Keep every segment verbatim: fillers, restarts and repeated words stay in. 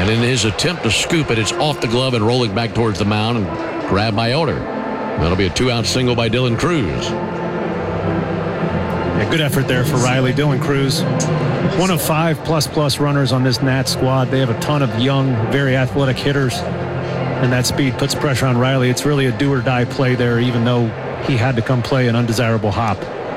And in his attempt to scoop it, it's off the glove and rolling back towards the mound and grabbed by Elder. That'll be a two-out single by Dylan Crews. Yeah, good effort there for Riley. Dylan Crews, one of five plus-plus runners on this Nats squad. They have a ton of young, very athletic hitters, and that speed puts pressure on Riley. It's really a do-or-die play there, even though he had to come play an undesirable hop.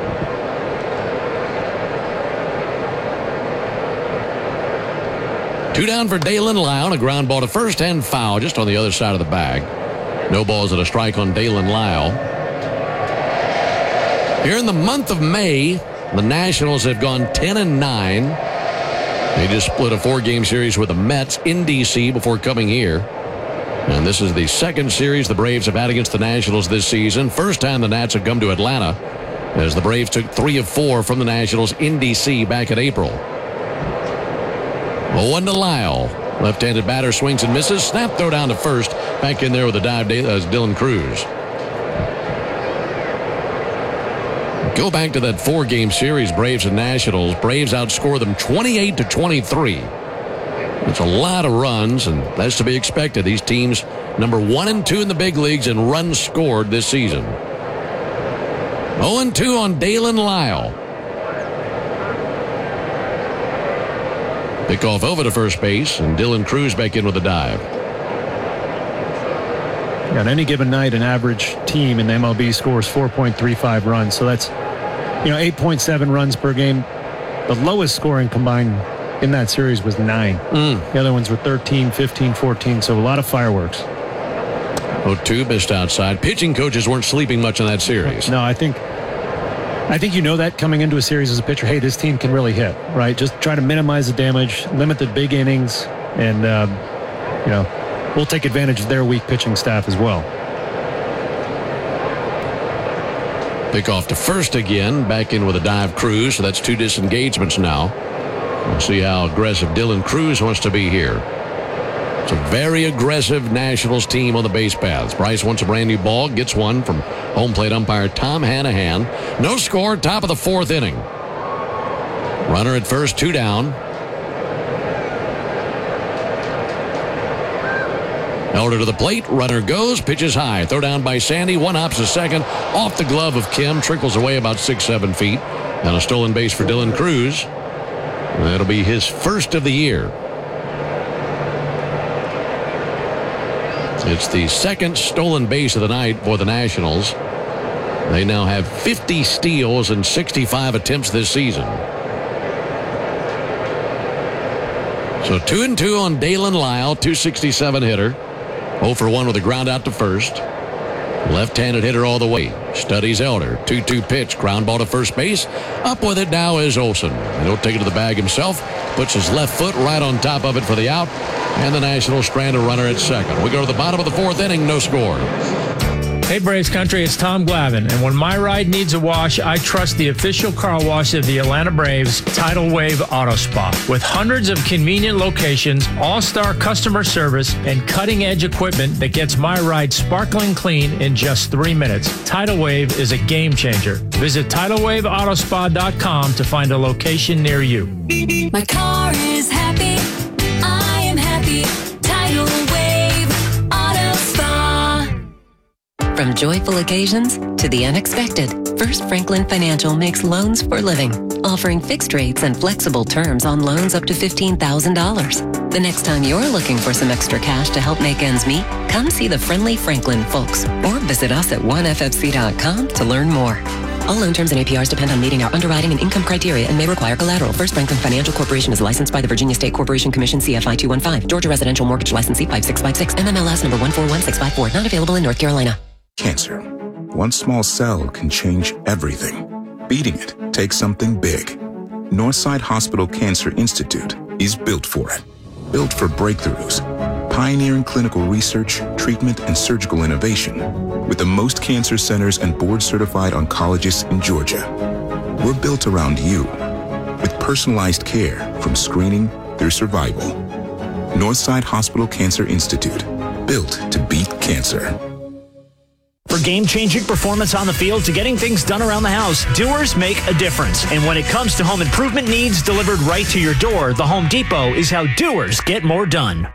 Two down for Dalen Lyle. A ground ball to first and foul just on the other side of the bag. No balls and a strike on Dalen Lyle. Here in the month of May, the Nationals have gone ten and nine. They just split a four-game series with the Mets in D C before coming here. And this is the second series the Braves have had against the Nationals this season. First time the Nats have come to Atlanta, as the Braves took three of four from the Nationals in D C back in April. oh one to Lyle. Left-handed batter swings and misses. Snap throw down to first. Back in there with a dive as Dylan Crews. Go back to that four-game series, Braves and Nationals. Braves outscore them twenty-eight to twenty-three. It's a lot of runs, and that's to be expected. These teams number one and two in the big leagues in runs scored this season. oh and two on Dalen Lyle. Pickoff over to first base, and Dylan Crews back in with a dive. Yeah, on any given night, an average team in the M L B scores four point three five runs. So that's, you know, eight point seven runs per game. The lowest scoring combined in that series was nine. Mm. The other ones were thirteen, fifteen, fourteen. So a lot of fireworks. oh two missed outside. Pitching coaches weren't sleeping much in that series. No, I think I think you know that coming into a series as a pitcher, hey, this team can really hit, right? Just try to minimize the damage, limit the big innings, and, um, you know, we'll take advantage of their weak pitching staff as well. Pick off to first again. Back in with a dive Crews, so that's two disengagements now. We'll see how aggressive Dylan Crews wants to be here. It's a very aggressive Nationals team on the base paths. Bryce wants a brand new ball, gets one from home plate umpire Tom Hanahan. No score, top of the fourth inning. Runner at first, two down. Elder to the plate, runner goes, pitches high. Throw down by Sandy, one hops a second, off the glove of Kim, trickles away about six, seven feet. And a stolen base for Dylan Crews. That'll be his first of the year. It's the second stolen base of the night for the Nationals. They now have fifty steals and sixty-five attempts this season. So two and two on Dalen Lyle, two sixty-seven hitter. oh for one with a ground out to first. Left-handed hitter all the way. Studies Elder. two two pitch. Ground ball to first base. Up with it now is Olsen. He'll take it to the bag himself. Puts his left foot right on top of it for the out. And the Nationals strand a runner at second. We go to the bottom of the fourth inning. No score. Hey Braves country, it's Tom Glavine, and when my ride needs a wash, I trust the official car wash of the Atlanta Braves, Tidal Wave Auto Spa. With hundreds of convenient locations, all-star customer service, and cutting-edge equipment that gets my ride sparkling clean in just three minutes, Tidal Wave is a game changer. Visit tidal wave auto spa dot com to find a location near you. My car is happy. I am happy. Tidal Wave Auto Spa. From joyful occasions to the unexpected, First Franklin Financial makes loans for living, offering fixed rates and flexible terms on loans up to fifteen thousand dollars. The next time you're looking for some extra cash to help make ends meet, come see the friendly Franklin folks or visit us at one f f c dot com to learn more. All loan terms and A P Rs depend on meeting our underwriting and income criteria and may require collateral. First Franklin Financial Corporation is licensed by the Virginia State Corporation Commission C F I two one five. Georgia Residential Mortgage Licensee five six five six. M M L S number one four one six five four. Not available in North Carolina. Cancer. One small cell can change everything. Beating it takes something big. Northside Hospital Cancer Institute is built for it. Built for breakthroughs. Pioneering clinical research, treatment, and surgical innovation with the most cancer centers and board-certified oncologists in Georgia. We're built around you with personalized care from screening through survival. Northside Hospital Cancer Institute, built to beat cancer. For game-changing performance on the field to getting things done around the house, doers make a difference. And when it comes to home improvement needs delivered right to your door, the Home Depot is how doers get more done.